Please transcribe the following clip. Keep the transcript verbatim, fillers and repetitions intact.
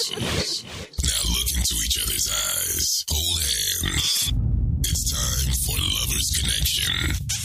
Now look into each other's eyes. Hold hands. It's time for Lovers Connection.